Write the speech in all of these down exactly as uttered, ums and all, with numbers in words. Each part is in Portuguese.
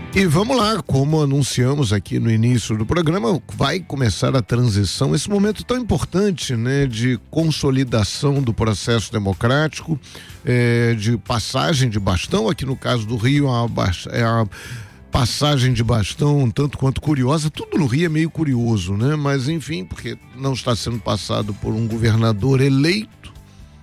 E vamos lá, como anunciamos aqui no início do programa, vai começar a transição, esse momento tão importante, né, de consolidação do processo democrático, é, de passagem de bastão. Aqui no caso do Rio, é uma, é uma passagem de bastão um tanto quanto curiosa. Tudo no Rio é meio curioso, né? Mas enfim, porque não está sendo passado por um governador eleito,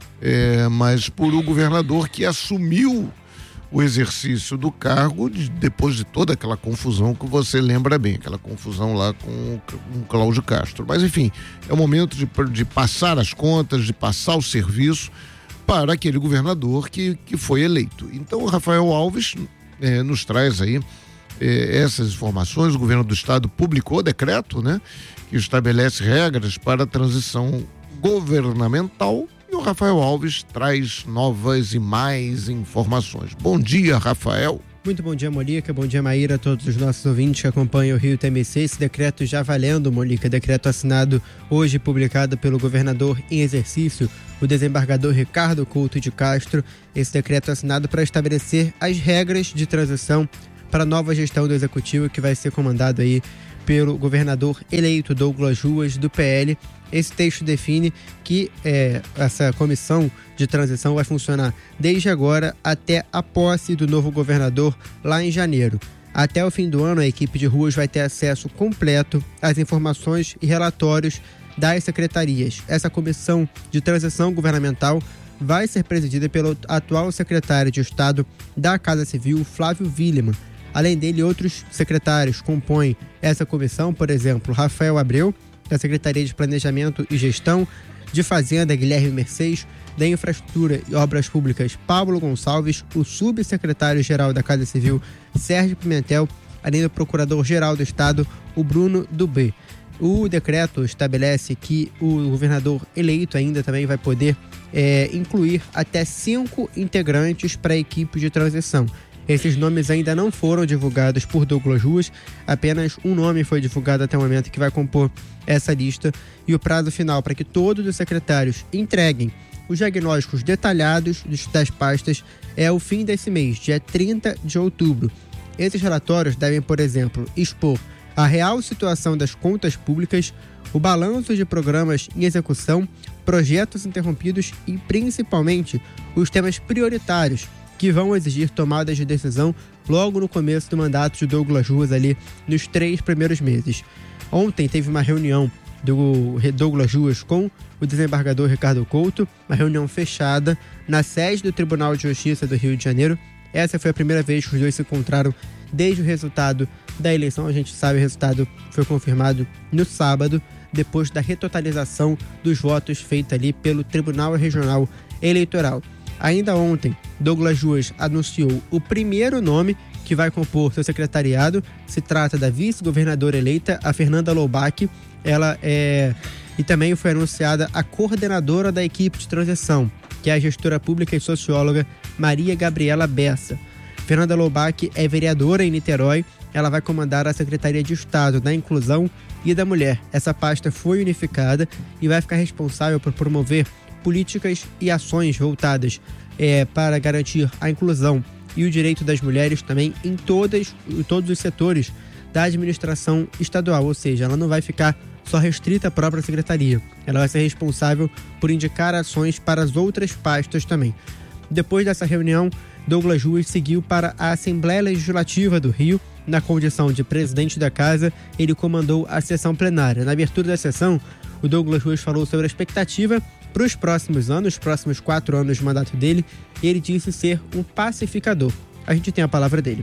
é, mas por um governador que assumiu o exercício do cargo de, depois de toda aquela confusão que você lembra bem, aquela confusão lá com, com o Cláudio Castro. Mas enfim, é o momento de, de passar as contas, de passar o serviço para aquele governador que, que foi eleito. Então o Rafael Alves eh, nos traz aí eh, essas informações. O governo do estado publicou decreto, né, que estabelece regras para a transição governamental. E o Rafael Alves traz novas e mais informações. Bom dia, Rafael. Muito bom dia, Molica. Bom dia, Maíra, a todos os nossos ouvintes que acompanham o Rio T M C. Esse decreto já valendo, Molica. Decreto assinado hoje, publicado pelo governador em exercício, o desembargador Ricardo Couto de Castro. Esse decreto assinado para estabelecer as regras de transição para a nova gestão do executivo, que vai ser comandado aí pelo governador eleito Douglas Ruas, do P L. Esse texto define que é, essa comissão de transição vai funcionar desde agora até a posse do novo governador lá em janeiro. Até o fim do ano, a equipe de Ruas vai ter acesso completo às informações e relatórios das secretarias. Essa comissão de transição governamental vai ser presidida pelo atual secretário de Estado da Casa Civil, Flávio Willemann. Além dele, outros secretários compõem essa comissão, por exemplo, Rafael Abreu, da Secretaria de Planejamento e Gestão, de Fazenda, Guilherme Mercedes, da Infraestrutura e Obras Públicas, Pablo Gonçalves, o subsecretário-geral da Casa Civil, Sérgio Pimentel, além do Procurador-Geral do Estado, o Bruno Dubé. O decreto estabelece que o governador eleito ainda também vai poder é, incluir até cinco integrantes para a equipe de transição. Esses nomes ainda não foram divulgados por Douglas Ruas, apenas um nome foi divulgado até o momento que vai compor essa lista, e o prazo final para que todos os secretários entreguem os diagnósticos detalhados das pastas é o fim desse mês, dia trinta de outubro. Esses relatórios devem, por exemplo, expor a real situação das contas públicas, o balanço de programas em execução, projetos interrompidos e, principalmente, os temas prioritários que vão exigir tomadas de decisão logo no começo do mandato de Douglas Ruas, ali nos três primeiros meses. Ontem teve uma reunião do Douglas Ruas com o desembargador Ricardo Couto, uma reunião fechada na sede do Tribunal de Justiça do Rio de Janeiro. Essa foi a primeira vez que os dois se encontraram desde o resultado da eleição. A gente sabe, o resultado foi confirmado no sábado, depois da retotalização dos votos feita ali pelo Tribunal Regional Eleitoral. Ainda ontem, Douglas Ruas anunciou o primeiro nome que vai compor seu secretariado. Se trata da vice-governadora eleita, a Fernanda Loubach. Ela é... E também foi anunciada a coordenadora da equipe de transição, que é a gestora pública e socióloga Maria Gabriela Bessa. Fernanda Loubach é vereadora em Niterói. Ela vai comandar a Secretaria de Estado da Inclusão e da Mulher. Essa pasta foi unificada e vai ficar responsável por promover políticas e ações voltadas é, para garantir a inclusão e o direito das mulheres também em, todas, em todos os setores da administração estadual, ou seja, ela não vai ficar só restrita à própria secretaria, ela vai ser responsável por indicar ações para as outras pastas também. Depois dessa reunião, Douglas Ruas seguiu para a Assembleia Legislativa do Rio. Na condição de presidente da casa, ele comandou a sessão plenária. Na abertura da sessão, o Douglas Ruas falou sobre a expectativa para os próximos anos, os próximos quatro anos de mandato dele. Ele disse ser um pacificador. A gente tem a palavra dele.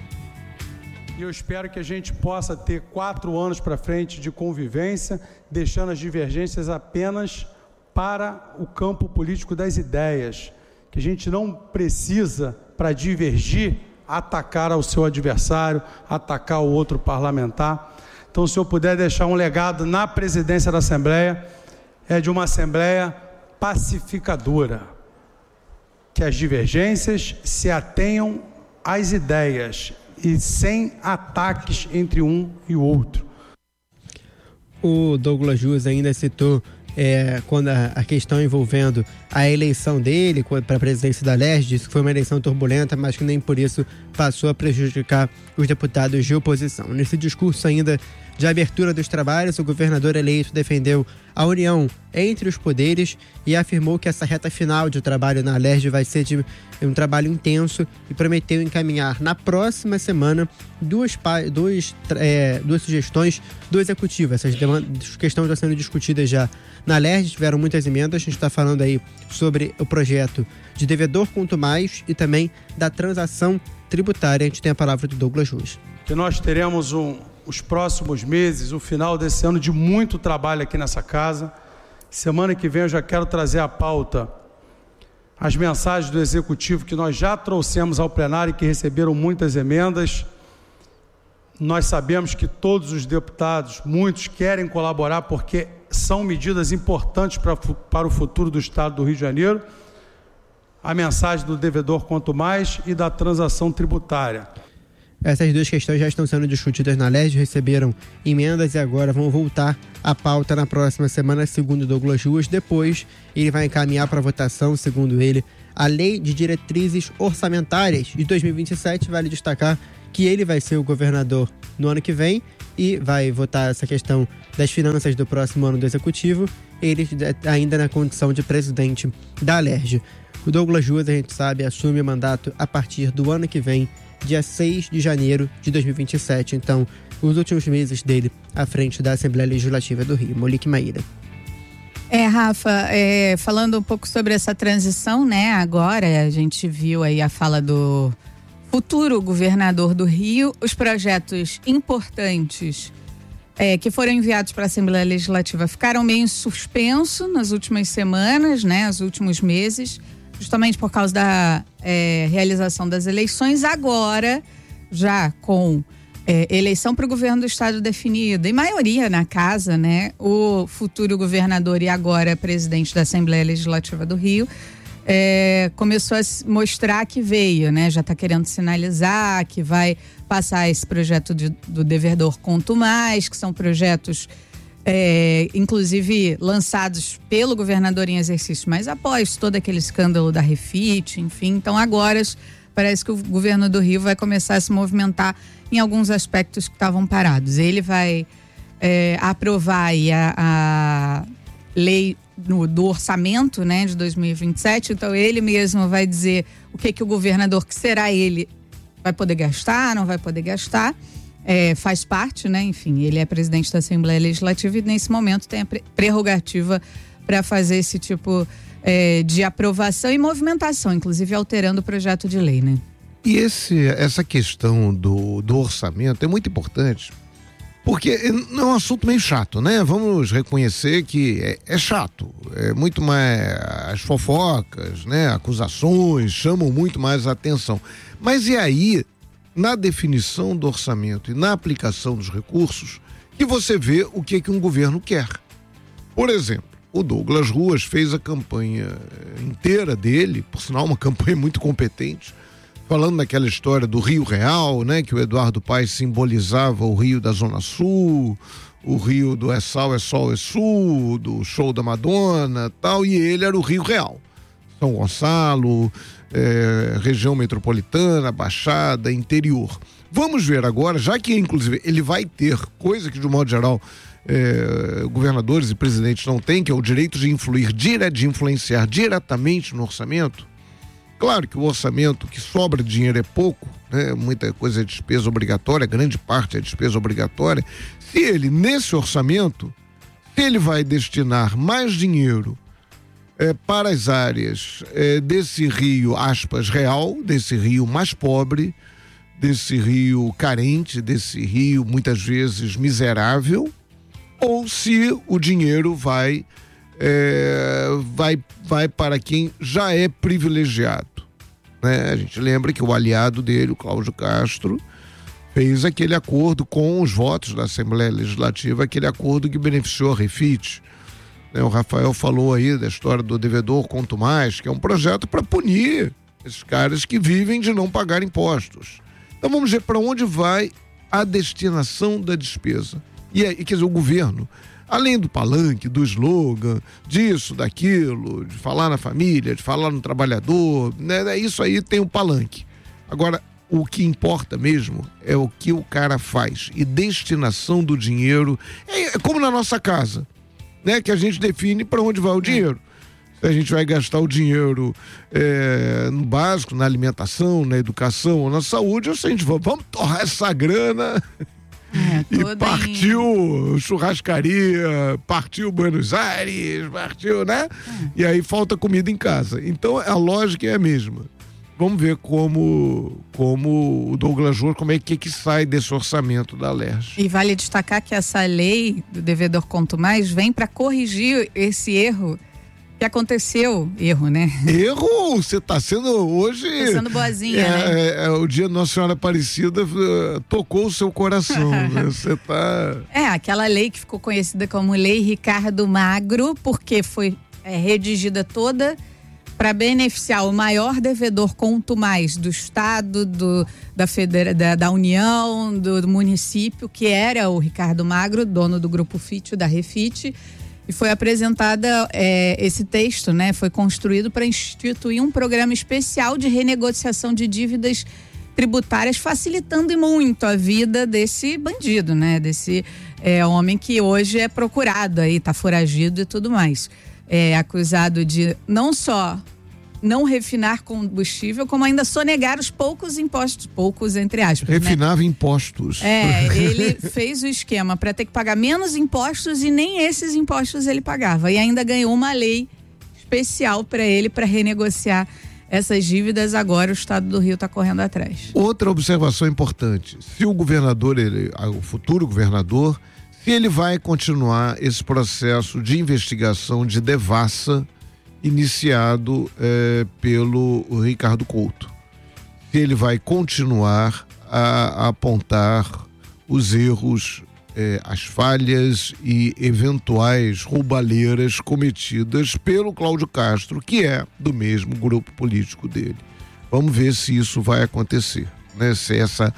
E eu espero que a gente possa ter quatro anos para frente de convivência, deixando as divergências apenas para o campo político das ideias. Que a gente não precisa, para divergir, atacar ao seu adversário, atacar o outro parlamentar. Então, se eu puder deixar um legado na presidência da Assembleia, é de uma Assembleia pacificadora, que as divergências se atenham às ideias e sem ataques entre um e o outro. O Douglas Ruas ainda citou é, quando a, a questão envolvendo a eleição dele para a presidência da Alerj, disse que foi uma eleição turbulenta, mas que nem por isso passou a prejudicar os deputados de oposição. Nesse discurso ainda de abertura dos trabalhos, o governador eleito defendeu a união entre os poderes e afirmou que essa reta final de trabalho na Alerj vai ser de um trabalho intenso e prometeu encaminhar na próxima semana duas, duas, é, duas sugestões do executivo. Essas demandas, questões estão sendo discutidas já na Alerj, tiveram muitas emendas. A gente está falando aí sobre o projeto de devedor quanto mais e também da transação tributária. A gente tem a palavra do Douglas Ruas. Que nós teremos um os próximos meses, o final desse ano de muito trabalho aqui nessa casa. Semana que vem eu já quero trazer à pauta as mensagens do Executivo que nós já trouxemos ao plenário e que receberam muitas emendas. Nós sabemos que todos os deputados, muitos querem colaborar porque são medidas importantes para, para o futuro do Estado do Rio de Janeiro. A mensagem do devedor quanto mais e da transação tributária. Essas duas questões já estão sendo discutidas na Alerj, receberam emendas e agora vão voltar à pauta na próxima semana, segundo Douglas Ruas. Depois, ele vai encaminhar para votação, segundo ele, a Lei de Diretrizes Orçamentárias de dois mil e vinte e sete. Vale destacar que ele vai ser o governador no ano que vem e vai votar essa questão das finanças do próximo ano do Executivo, ele ainda na condição de presidente da Alerj. O Douglas Ruas, a gente sabe, assume o mandato a partir do ano que vem, dia seis de janeiro de dois mil e vinte e sete. Então, os últimos meses dele à frente da Assembleia Legislativa do Rio. Monique Maíra. É, Rafa, é, falando um pouco sobre essa transição, né? Agora a gente viu aí a fala do futuro governador do Rio, os projetos importantes é, que foram enviados para a Assembleia Legislativa ficaram meio em suspenso nas últimas semanas, né? Nos últimos meses, justamente por causa da é, realização das eleições. Agora, já com é, eleição para o governo do estado definida, e maioria na casa, né? O futuro governador e agora presidente da Assembleia Legislativa do Rio é, começou a mostrar que veio, né? Já está querendo sinalizar que vai passar esse projeto de, do devedor quanto mais, que são projetos É, inclusive lançados pelo governador em exercício, mas após todo aquele escândalo da Refit, enfim. Então agora parece que o governo do Rio vai começar a se movimentar em alguns aspectos que estavam parados. Ele vai é, aprovar aí a, a lei no, do orçamento, né, de dois mil e vinte e sete, então ele mesmo vai dizer o que, que o governador, que será ele, vai poder gastar, não vai poder gastar. É, faz parte, né? Enfim, ele é presidente da Assembleia Legislativa e nesse momento tem a prerrogativa para fazer esse tipo é, de aprovação e movimentação, inclusive alterando o projeto de lei, né? E esse, essa questão do, do orçamento é muito importante, porque não é um assunto meio chato, né? Vamos reconhecer que é, é chato, é muito mais as fofocas, né? Acusações chamam muito mais a atenção. Mas e aí, na definição do orçamento e na aplicação dos recursos, que você vê o que, que um governo quer. Por exemplo, o Douglas Ruas fez a campanha inteira dele, por sinal uma campanha muito competente, falando daquela história do Rio Real, né, que o Eduardo Paes simbolizava o Rio da Zona Sul, o Rio do é sal, é sol, é sul, do show da Madonna, tal, e ele era o Rio Real. São Gonçalo, é, região metropolitana, Baixada, interior. Vamos ver agora, já que inclusive ele vai ter coisa que de um modo geral é, governadores e presidentes não têm, que é o direito de influir, de influenciar diretamente no orçamento. Claro que o orçamento que sobra de dinheiro é pouco, né? Muita coisa é despesa obrigatória, grande parte é despesa obrigatória. Se ele, nesse orçamento, se ele vai destinar mais dinheiro É, para as áreas é, desse rio, aspas, real, desse rio mais pobre, desse rio carente, desse rio muitas vezes miserável, ou se o dinheiro vai, é, vai, vai para quem já é privilegiado, né? A gente lembra que o aliado dele, o Cláudio Castro, fez aquele acordo com os votos da Assembleia Legislativa, aquele acordo que beneficiou a Refit. O Rafael falou aí da história do devedor quanto mais, que é um projeto para punir esses caras que vivem de não pagar impostos. Então vamos ver para onde vai a destinação da despesa. E aí, quer dizer, o governo Além do palanque, do slogan, disso, daquilo, de falar na família, de falar no trabalhador, né? Isso aí tem o palanque. Agora, o que importa mesmo é o que o cara faz. E destinação do dinheiro é como na nossa casa, né? Que a gente define para onde vai o dinheiro. Se a gente vai gastar o dinheiro é, no básico, na alimentação, na educação ou na saúde, ou se a gente vai, vamos torrar essa grana... É, e partiu em... churrascaria, partiu Buenos Aires, partiu, né? É. E aí falta comida em casa. Então a lógica é a mesma. Vamos ver como, como o Douglas Jor, como é que, que sai desse orçamento da Alerj. E vale destacar que essa lei do devedor quanto mais vem para corrigir esse erro que aconteceu, erro, né? Erro? Você tá sendo hoje... Tá sendo boazinha, é, né? É, é, o dia Nossa Senhora Aparecida uh, tocou o seu coração, né? Você tá... É, aquela lei que ficou conhecida como Lei Ricardo Magro, porque foi é, redigida toda para beneficiar o maior devedor quanto mais do Estado, do, da, federa, da, da União, do, do município, que era o Ricardo Magro, dono do Grupo Fitch, da Refit. E foi apresentada é, esse texto, né? Foi construído para instituir um programa especial de renegociação de dívidas tributárias, facilitando muito a vida desse bandido, né? Desse é, homem que hoje é procurado aí, tá foragido e tudo mais. É acusado de não só não refinar combustível, como ainda sonegar os poucos impostos, poucos entre aspas. Refinava né? impostos. É, ele fez o esquema para ter que pagar menos impostos e nem esses impostos ele pagava. E ainda ganhou uma lei especial para ele para renegociar essas dívidas. Agora o Estado do Rio está correndo atrás. Outra observação importante: se o governador, ele, o futuro governador, se ele vai continuar esse processo de investigação de devassa iniciado é, pelo Ricardo Couto. Se ele vai continuar a, a apontar os erros, é, as falhas e eventuais roubalheiras cometidas pelo Cláudio Castro, que é do mesmo grupo político dele. Vamos ver se isso vai acontecer, né? Se essa...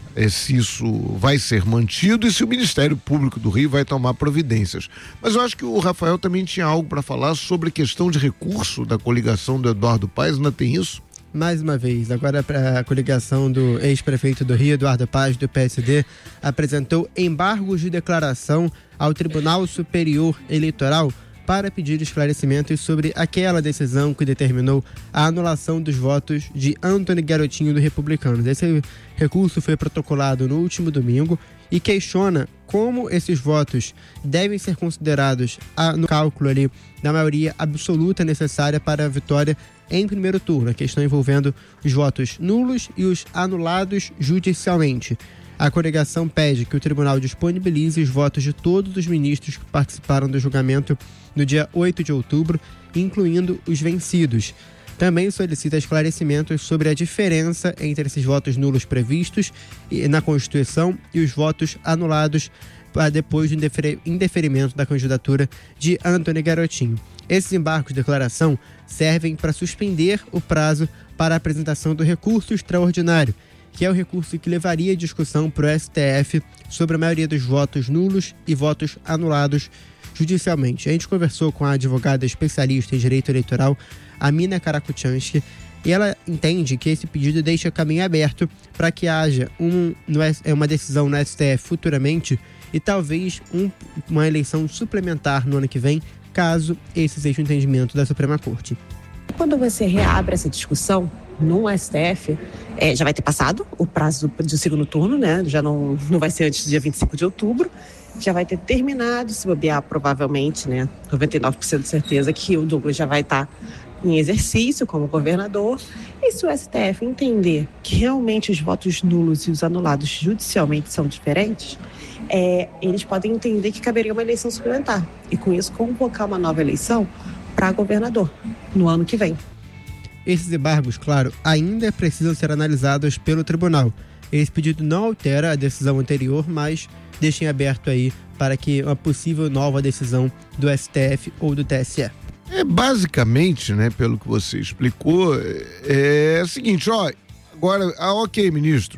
se isso vai ser mantido e se o Ministério Público do Rio vai tomar providências. Mas eu acho que o Rafael também tinha algo para falar sobre a questão de recurso da coligação do Eduardo Paes, não tem isso? Mais uma vez, agora para a coligação do ex-prefeito do Rio, Eduardo Paes, do P S D, apresentou embargos de declaração ao Tribunal Superior Eleitoral para pedir esclarecimentos sobre aquela decisão que determinou a anulação dos votos de Antony Garotinho do Republicanos. Esse recurso foi protocolado no último domingo e questiona como esses votos devem ser considerados a, no cálculo ali da maioria absoluta necessária para a vitória em primeiro turno, a questão envolvendo os votos nulos e os anulados judicialmente. A coligação pede que o tribunal disponibilize os votos de todos os ministros que participaram do julgamento no dia oito de outubro, incluindo os vencidos. Também solicita esclarecimentos sobre a diferença entre esses votos nulos previstos na Constituição e os votos anulados depois do indeferimento da candidatura de Antony Garotinho. Esses embargos de declaração servem para suspender o prazo para a apresentação do recurso extraordinário, que é o recurso que levaria a discussão para o S T F sobre a maioria dos votos nulos e votos anulados judicialmente. A gente conversou com a advogada especialista em direito eleitoral, Amina Karakuchansky, e ela entende que esse pedido deixa caminho aberto para que haja um, uma decisão no S T F futuramente e talvez um, uma eleição suplementar no ano que vem, caso esse seja o entendimento da Suprema Corte. Quando você reabre essa discussão no S T F, é, já vai ter passado o prazo do, do segundo turno, né? Já não, não vai ser antes do dia vinte e cinco de outubro. Já vai ter terminado, se bobear, provavelmente, né? noventa e nove por cento de certeza que o Douglas já vai estar em exercício como governador. E se o S T F entender que realmente os votos nulos e os anulados judicialmente são diferentes, é, eles podem entender que caberia uma eleição suplementar. E com isso convocar uma nova eleição para governador no ano que vem. Esses embargos, claro, ainda precisam ser analisados pelo tribunal. Esse pedido não altera a decisão anterior, mas deixa em aberto aí para que uma possível nova decisão do S T F ou do T S E. É basicamente, né, pelo que você explicou, é, é o seguinte, ó, agora, ah, ok, ministros,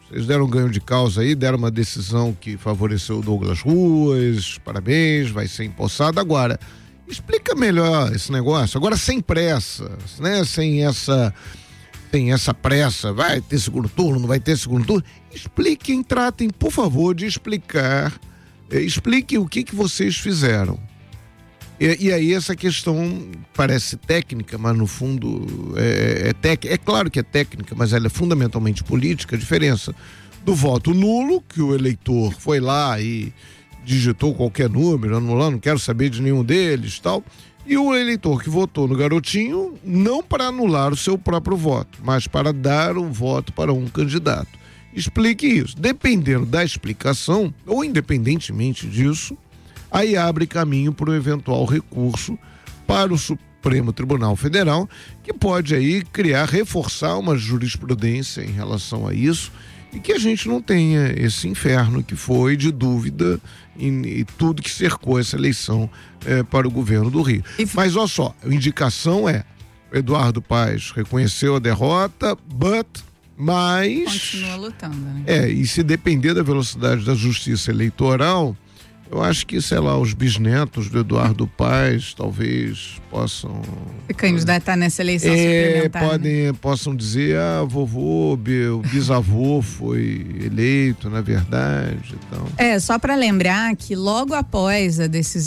Vocês deram um ganho de causa aí, deram uma decisão que favoreceu o Douglas Ruas, parabéns, vai ser empossado. Agora, explica melhor esse negócio, agora sem pressa, né? Sem essa, sem essa pressa, vai ter segundo turno, não vai ter segundo turno. Expliquem, tratem, por favor, de explicar, eh, expliquem o que que vocês fizeram. E, e aí essa questão parece técnica, mas no fundo é, é, tec, é claro que é técnica, mas ela é fundamentalmente política. A diferença do voto nulo, que o eleitor foi lá e digitou qualquer número, anulando, não quero saber de nenhum deles, tal, e o eleitor que votou no garotinho, não para anular o seu próprio voto, mas para dar um voto para um candidato. Explique isso. Dependendo da explicação, ou independentemente disso, aí abre caminho para o eventual recurso para o Supremo Tribunal Federal, que pode aí criar, reforçar uma jurisprudência em relação a isso, e que a gente não tenha esse inferno que foi de dúvida em, em tudo que cercou essa eleição é, para o governo do Rio. E... Mas olha só, a indicação é, Eduardo Paes reconheceu a derrota, but, mas... continua lutando, né? É, e se depender da velocidade da justiça eleitoral, eu acho que, sei lá, os bisnetos do Eduardo Paes talvez possam... Se candidatar nessa eleição é, suplementar. Podem, né? Possam dizer, ah, vovô, o bisavô foi eleito, na verdade. Então... É, só para lembrar que logo após a decisão